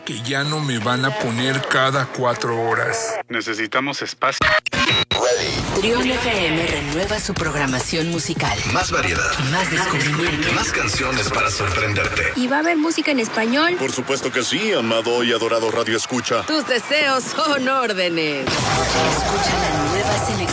que ya no me van a poner cada 4 horas. Necesitamos espacio. Trión FM renueva su programación musical. Más variedad. Más descubrimiento. Más canciones para sorprenderte. ¿Y va a haber música en español? Por supuesto que sí, amado y adorado Radio Escucha. Tus deseos son órdenes. Escucha la nueva selección